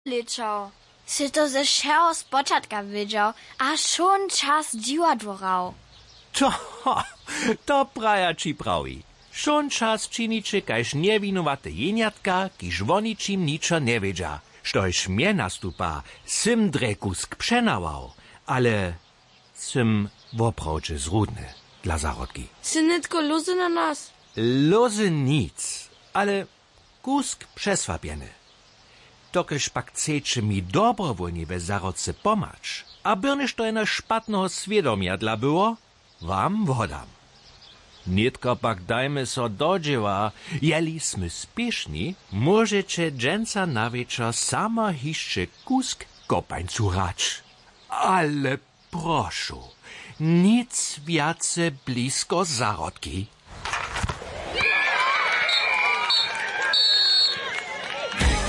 lečał. Si to ze všeho spočatka wiedział, a šon čas dziwadworał. To praja ci prawi. Šon čas činiče, kajž nevinowate jeniatka, kiž woničim niczo nie wiedzia. Štož mnie nastupa, sym drekusk przenawał, ale sym woprawdźe zrudny dla zarodki. Si nitko luzy na nas? Lozy nic, ale kusk przesłabiony. Tokeż pak chcecie mi dobrowolnie bez zarodce pomacz, a byrnyż to jeno szpatnego świadomia dla było, wam wodam. Nitko pak dajmy so dodziewa, jeli smy spieszni, możecie dżęca na wieczor sama hiszcze kusk kopańcu racz. Ale proszę, nic więcej blisko zarodki.